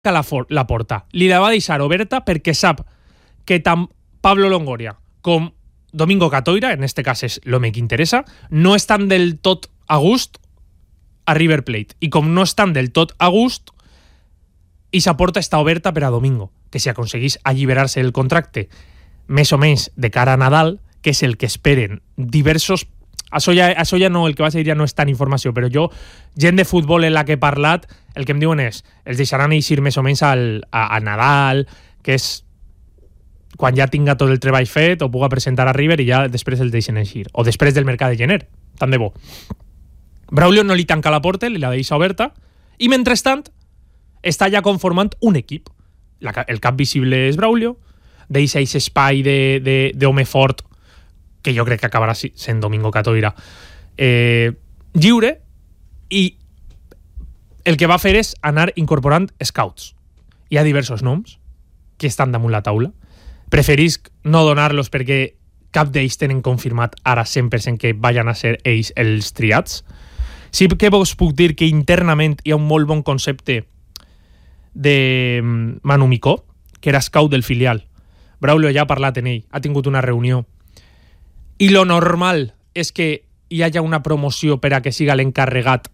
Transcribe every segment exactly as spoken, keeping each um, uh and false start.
la, for- la porta. Li la va deixar oberta perquè sap que tant Pablo Longoria com Domingo Catoira, en este cas és l'home que interessa, no estan del tot a gust a River Plate. I com no estan del tot a gust, i sa porta està oberta per a Domingo, que si aconseguís alliberar-se del contracte més o menys de cara a Nadal, que és el que esperen diversos... Això ja, això ja no, el que vaig a dir ja no és tan informació, però jo, gent de futbol en la que he parlat, el que em diuen és, els deixaran eixir més o menys al, a, a Nadal, que és quan ja tinga tot el treball fet o puga presentar a River i ja després el deixen eixir. O després del mercat de gener, tant de bo. Braulio no li tanca la porta, li la deixa oberta, i mentrestant està ja conformant un equip. La, el cap visible és Braulio, deixa aquest espai d'home fort, que jo crec que acabarà sent Domingo Catoira, eh, lliure, i el que va fer és anar incorporant scouts. Hi ha diversos noms que estan damunt la taula. Preferisc no donar-los perquè cap d'ells tenen confirmat ara cent per cent que vayan a ser ells els triats. Sí que vos puc dir que internament hi ha un molt bon concepte de Manu Micó, que era scout del filial. Braulio ja ha parlat en ell, ha tingut una reunió. I lo normal és que hi hagi una promoció per a que siga l'encarregat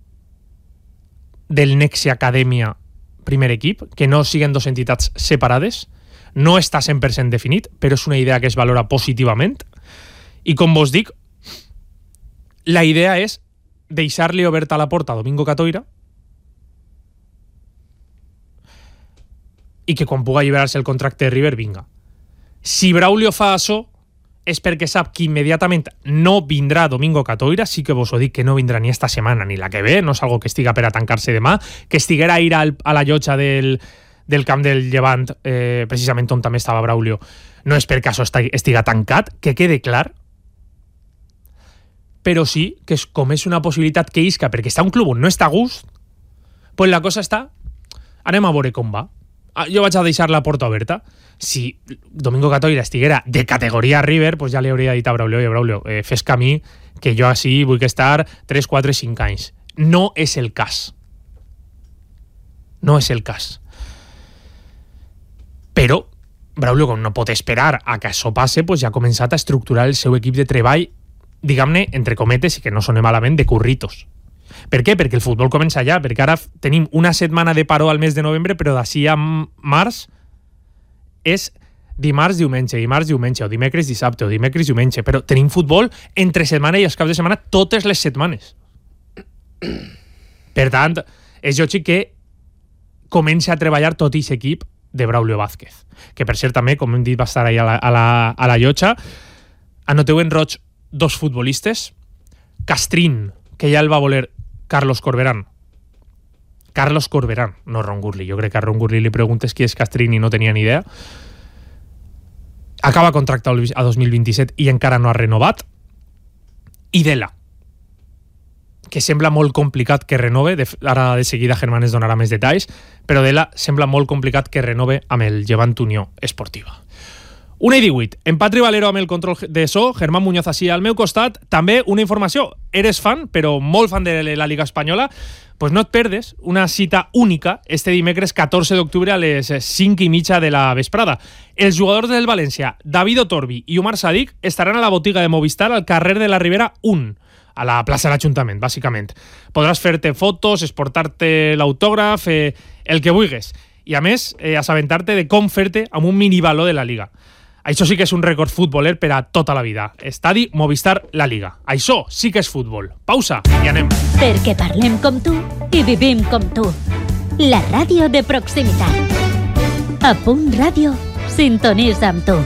del Nexi Acadèmia primer equip, que no siguen dos entitats separades. No està cent per cent definit, però és una idea que es valora positivament. I com vos dic, la idea és deixar-li oberta la porta a Domingo Catoira i que quan puga alliberar-se el contracte de River vinga. Si Braulio fa això és perquè sap que immediatament no vindrà Domingo Catoira, sí que vos ho dic que no vindrà ni esta setmana ni la que ve, no és algo que estiga per a tancar-se demà, que estiguera a ir al, a la llotja del del camp del Llevant, eh, precisament on també estava Braulio, no és perquè això estiga tancat, que quede clar, però sí que és, com és una possibilitat que isca, perquè està un club on no està a gust, pues la cosa està, anem a veure com va. Jo vaig a deixar la porta oberta. Si Domingo Catoira estiguera de categoria River, pues ja li hauria dit a Braulio, oye, Braulio, eh, fes camí, que jo així vull que estar tres, quatre, cinc anys. No és el cas. No és el cas. Però Braulio, com no pot esperar a que això passe, pues ja ha començat a estructurar el seu equip de treball, diguem-ne, entre cometes, i que no soni malament, de curritos. Per què? Perquè el futbol comença ja, perquè ara tenim una setmana de paró al mes de novembre, però d'ací a març és dimarts, diumenge, dimarts, diumenge, o dimecres, dissabte, o dimecres, diumenge, però tenim futbol entre setmana i els caps de setmana totes les setmanes. Per tant, és lògic que comença a treballar tot aquest equip de Braulio Vázquez, que per cert també, com hem dit, va estar ahí a la, a la, a la llotja. Anoteu en roig dos futbolistes, Castrín, que ja el va voler Carlos Corberán. Carlos Corberán, no Ron Gurley. Jo crec que a Ron Gurley li preguntes qui és Castrín i no tenia ni idea. Acaba contracte a dos mil vint-i-set i encara no ha renovat. I Dela, que sembla molt complicat que renove, de, ara de seguida Germán es donarà més detalls, però Dela sembla molt complicat que renove amb el Llevant Unió Esportiva. una i divuit, en Patri Valero amb el control de so, Germán Muñoz així al meu costat. També una informació, eres fan, però molt fan de la Liga Espanyola, pues no et perdes una cita única este dimecres catorze d'octubre a les cinc i mitja de la vesprada. Els jugadors del València, David Otorbi i Omar Sadik, estaran a la botiga de Movistar al carrer de la Ribera un, a la plaça de l'Ajuntament, bàsicament. Podràs fer-te fotos, exportar-te l'autògraf, eh, el que vulguis. I a més, eh, assabentar-te de com fer-te amb un minibaló de la Liga. Això sí que és un rècord futboler per a tota la vida. Estadi Movistar La Liga. Això sí que és futbol. Pausa i anem. Perquè parlem com tu i vivim com tu. La ràdio de proximitat. A Punt Ràdio, sintonitza amb tu.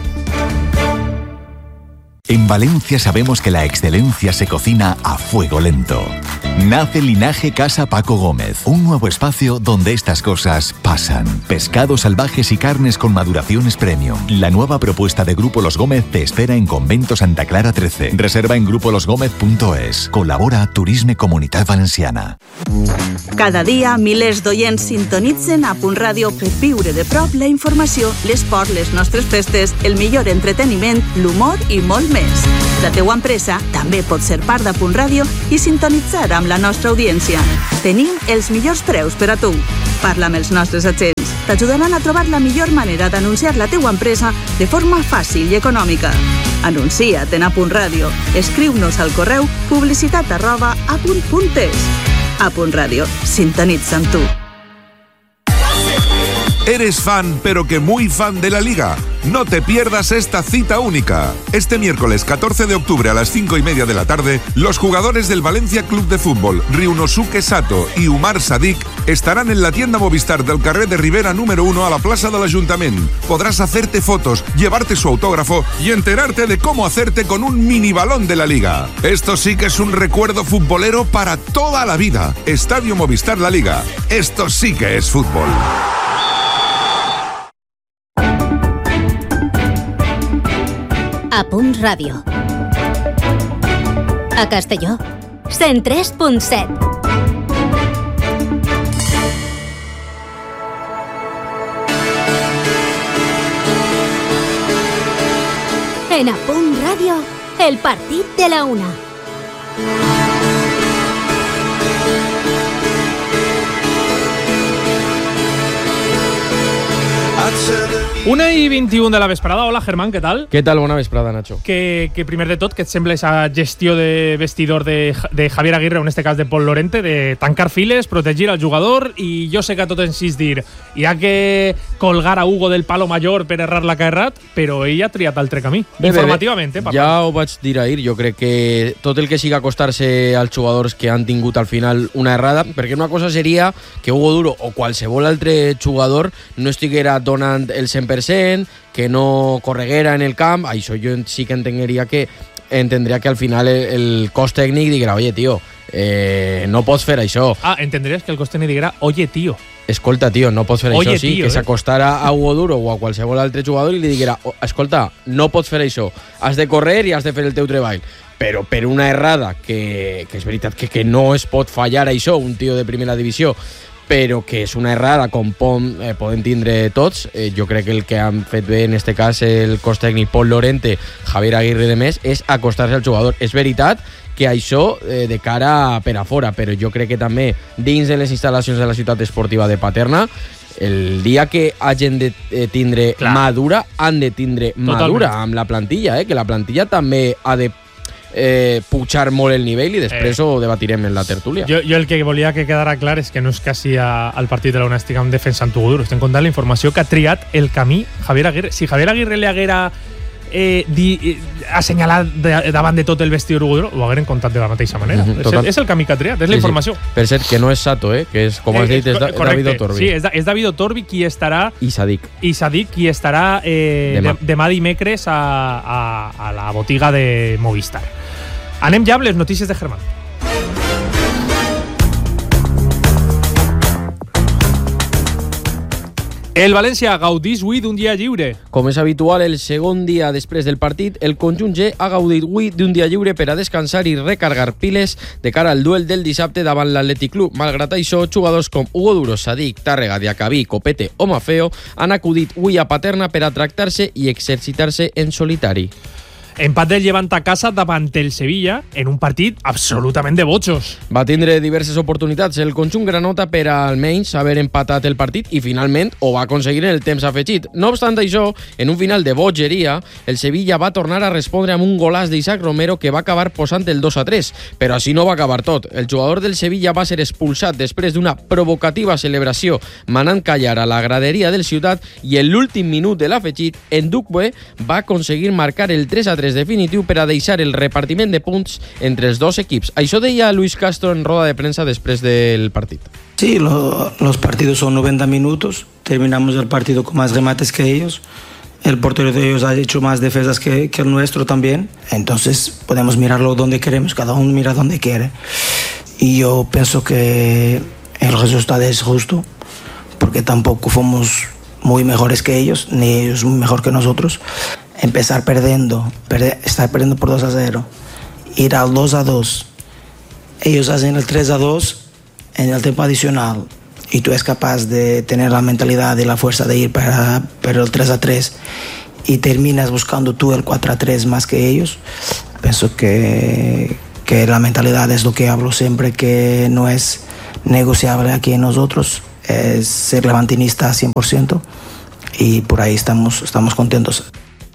En Valencia sabemos que la excelencia se cocina a fuego lento. Nace Linaje Casa Paco Gómez, un nuevo espacio donde estas cosas pasan. Pescados salvajes y carnes con maduraciones premium. La nueva propuesta de Grupo Los Gómez te espera en Convento Santa Clara trece. Reserva en grupo los gómez punto es. Colabora Turisme Comunitat Valenciana. Cada dia, milers d'oients sintonitzen a Punt Ràdio per viure de prop la informació, l'esport, les nostres festes, el millor entreteniment, l'humor i molt més. La teua empresa també pot ser part de Punt Ràdio i sintonitzar amb la nostra audiència. Tenim els millors preus per a tu. Parla amb els nostres agents. T'ajudaran a trobar la millor manera d'anunciar la teua empresa de forma fàcil i econòmica. Anuncia't en A Punt Ràdio. Escriu-nos al correu publicitat arroba apunt punt es. A Punt Ràdio. Sintonitza amb tu. ¿Eres fan, pero que muy fan de la Liga? No te pierdas esta cita única. Este miércoles catorce de octubre a las cinco y media de la tarde, los jugadores del Valencia Club de Fútbol, Ryunosuke Sato y Umar Sadik, estarán en la tienda Movistar del carrer de Rivera número uno a la plaza del Ayuntamiento. Podrás hacerte fotos, llevarte su autógrafo y enterarte de cómo hacerte con un mini balón de la Liga. Esto sí que es un recuerdo futbolero para toda la vida. Estadio Movistar La Liga. Esto sí que es fútbol. A Punt Ràdio. A Castelló, cent tres punt set. En A Punt Ràdio, el partit de la una. Una i vint-i-un de la vesprada. Hola, Germán, què tal? Què tal? Bona vesprada, Nacho. Que, que primer de tot, què et sembla esa gestió de vestidor de, de Javier Aguirre, en este cas de Pol Lorente, de tancar files, protegir al jugador, i jo sé que a tot encís dir hi ha que colgar a Hugo del palo major per errar la que ha errat, però ell ha triat altre camí, bé, informativament. Bé, bé. Eh, ja ho vaig dir ahir, jo crec que tot el que siga acostar-se als jugadors que han tingut al final una errada, perquè una cosa seria que Hugo Duro o qualsevol altre jugador no estiguera donant el cent per cent, que no correguera en el camp, això jo sí que entenderia que entendria que al final el, el cos tècnic diguera, oye, tio, eh, no pots fer això. Ah, entendries que el cos tècnic diguera, oye, tio. Escolta, tio, no pots fer Oye, això, sí, tio, que eh? s'acostara a Hugo Duro o a qualsevol altre jugador i li diguera, escolta, no pots fer això, has de correr i has de fer el teu treball. Però per una errada, que, que és veritat que, que no es pot fallar això, un tio de primera divisió, però que és una errada com pom, eh, podem tindre tots, eh, jo crec que el que han fet bé en este cas el cos tècnic Pol Lorente, Javier Aguirre de més, és acostar-se al jugador. És veritat que això eh, de cara per a fora, però jo crec que també dins de les instal·lacions de la ciutat esportiva de Paterna, el dia que hagin de eh, tindre Clar. madura, han de tindre Totalment. madura amb la plantilla, eh, que la plantilla també ha de Eh, pujar molt el nivell i després eh. ho debatirem en la tertúlia. Jo, jo el que volia que quedara clar és que no és que si al partit de la U N A estiguem defensant Hugo Duro, estem contant la informació que ha triat el camí Javier Aguirre. Si Javier Aguirre li haguera eh, di, eh, assenyalat de, davant de tot el vestidor Hugo Duro, ho hagueren contat de la mateixa manera. Uh -huh, és, el, és el camí que ha triat, és sí, la informació. Sí. Per cert, que no és Sato, eh, que és, com has eh, dit, és, da, és David Otorbi. Sí, és, és David Otorbi qui estarà... I Sadik. I Sadik qui estarà eh, demà. De, demà dimecres a, a, a la botiga de Movistar. Anem ja amb les notícies de Germán. El València gaudís avui d'un dia lliure. Com és habitual, el segon dia després del partit, el conjunt G ha gaudit avui d'un dia lliure per a descansar i recargar piles de cara al duel del dissabte davant l'Atlètic Club. Malgrat això, jugadors com Hugo Duro, Sadik, Tàrrega, Diacabí, Copete o Mafeo han acudit avui a Paterna per a tractar-se i exercitar-se en solitari. Empat del Llevant a casa davant el Sevilla en un partit absolutament de botxos. Va tindre diverses oportunitats el conjunt granota per a almenys haver empatat el partit i finalment ho va aconseguir en el temps afegit. No obstant això, en un final de bogeria, el Sevilla va tornar a respondre amb un golaç d'Isaac Romero que va acabar posant el dos a tres, però així no va acabar tot. El jugador del Sevilla va ser expulsat després d'una provocativa celebració manant callar a la graderia del Ciutat i en l'últim minut de l'afegit, Ndukwe va aconseguir marcar el tres a tres definitiu per a deixar el repartiment de punts entre els dos equips. Això deia Luis Castro en roda de prensa després del partit. Sí, lo, los partidos son noventa minutos. Terminamos el partido con más remates que ellos. El portero de ellos ha hecho más defensas que, que el nuestro también. Entonces podemos mirarlo donde queremos. Cada uno mira donde quiere. Y yo pienso que el resultado es justo, porque tampoco fuimos muy mejores que ellos, ni ellos muy mejor que nosotros. Empezar perdiendo, perder, estar perdiendo por dos a cero, ir al dos a dos, ellos hacen el tres a dos en el tiempo adicional y tú eres capaz de tener la mentalidad y la fuerza de ir para, para el tres a tres y terminas buscando tú el cuatro a tres más que ellos. pienso que, que la mentalidad es lo que hablo siempre, que no es negociable aquí en nosotros, es ser levantinista cien por ciento y por ahí estamos, estamos contentos.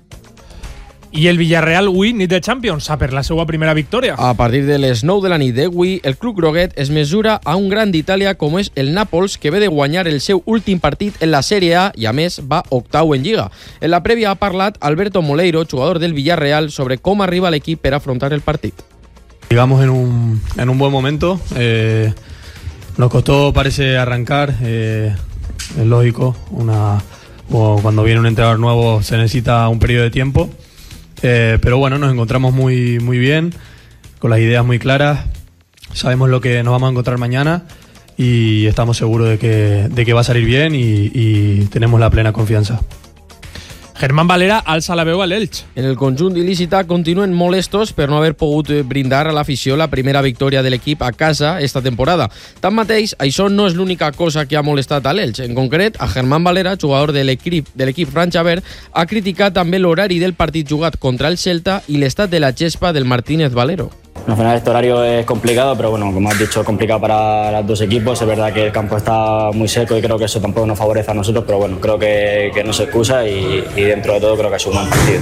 I el Villarreal avui, nit de Champions, a per la seva primera victòria. A partir de les nou de la nit d'avui, el club groguet es mesura a un gran d'Itàlia com és el Nàpols, que ve de guanyar el seu últim partit en la Sèrie A i, a més, va octau en Lliga. En la prèvia ha parlat Alberto Moleiro, jugador del Villarreal, sobre com arriba l'equip per afrontar el partit. Llegamos en un, en un buen momento. Eh, nos costó, parece, arrancar. Eh, es lógico. Una, cuando viene un entrenador nuevo se necesita un periodo de tiempo. Eh, pero bueno, nos encontramos muy, muy bien, con las ideas muy claras, sabemos lo que nos vamos a encontrar mañana y estamos seguros de que, de que va a salir bien y, y tenemos la plena confianza. Germán Valera alça la veu a l'Elx. En el conjunt il·lícita continuen molestos per no haver pogut brindar a l'afició la primera victòria de l'equip a casa esta temporada. Tanmateix, això no és l'única cosa que ha molestat a l'Elx. En concret, a Germán Valera, jugador de l'equip de l'equip franjaverd, ha criticat també l'horari del partit jugat contra el Celta i l'estat de la gespa del Martínez Valero. Al final este horario es complicado, pero bueno, como has dicho, es complicado para los dos equipos. Es verdad que el campo está muy seco y creo que eso tampoco nos favorece a nosotros, pero bueno, creo que, que no se excusa y, y dentro de todo creo que es un buen partido.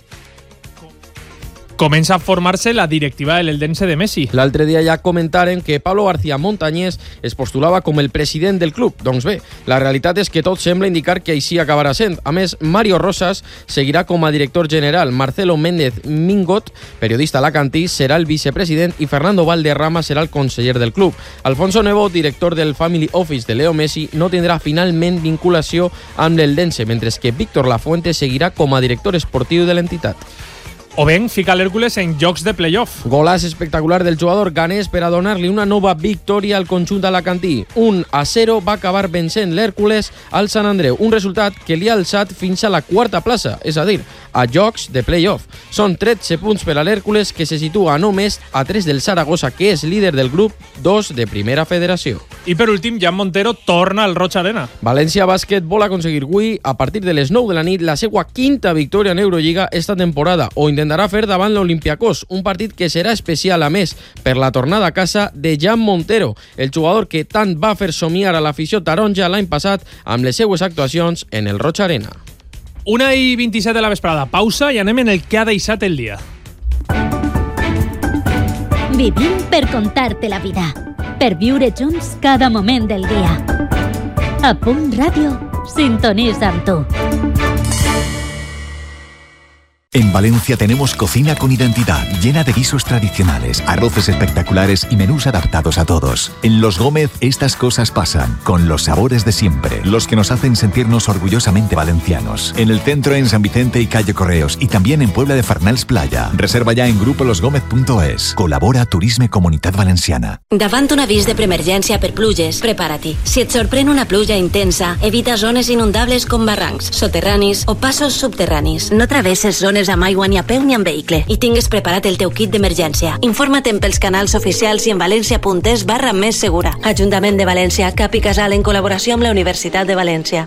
Comença a formar-se la directiva de l'Eldense de Messi. L'altre dia ja comentaren que Pablo García Montañés es postulava com el president del club. Doncs bé, la realitat és que tot sembla indicar que així acabarà sent. A més, Mario Rosas seguirà com a director general, Marcelo Méndez Mingot, periodista alacantí, serà el vicepresident i Fernando Valderrama serà el conseller del club. Alfonso Nebot, director del Family Office de Leo Messi, no tindrà finalment vinculació amb l'Eldense, mentre que Víctor Lafuente seguirà com a director esportiu de l'entitat. Oben fica l'Hèrcules en jocs de playoff. Golàs espectacular del jugador ganès per a donar-li una nova victòria al conjunt alacantí. un a zero va acabar vencent l'Hèrcules al Sant Andreu, un resultat que li ha alçat fins a la quarta plaça, és a dir, a jocs de playoff. Són tretze punts per a l'Hèrcules, que se situa només a tres del Saragossa, que és líder del grup dos de Primera Federació. I per últim, Jan Montero torna al Roig Arena. València Bàsquet vol aconseguir avui, a partir de les nou de la nit, la seva quinta victòria en Eurolliga esta temporada, o intentarà fer davant l'Olympiacos, un partit que serà especial, a més, per la tornada a casa de Jan Montero, el jugador que tant va fer somiar a l'afició taronja l'any passat amb les seues actuacions en el Roig Arena. Una i vint-i-set de la vesprada. Pausa i anem en el que ha deixat el dia. Vivim per contar-te la vida, per viure junts cada moment del dia. A Punt Ràdio, sintonitza amb tu. En Valencia tenemos cocina con identidad, llena de guisos tradicionales, arroces espectaculares y menús adaptados a todos. En Los Gómez estas cosas pasan, con los sabores de siempre, los que nos hacen sentirnos orgullosamente valencianos. En el centro, en San Vicente y Calle Correos, y también en Puebla de Farnals Playa. Reserva ya en grupo los gómez punto es. Colabora Turisme Comunitat Valenciana. Davant un avís de preemergència per pluges, prepara-t'hi. Si et sorprèn una pluja intensa, evita zones inundables com barrancs, soterranis o passos subterranis. No travesses zones amb aigua ni a peu ni amb vehicle i tingues preparat el teu kit d'emergència. Informa't pels canals oficials i en valencia.es barra més segura. Ajuntament de València, Cap i Casal en col·laboració amb la Universitat de València.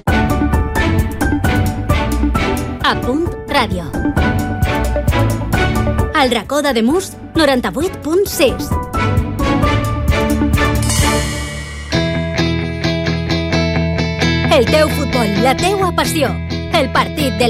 A Punt Ràdio. Al racó d'Ademús, noranta-vuit punt sis. El teu futbol, la teua passió. El partit de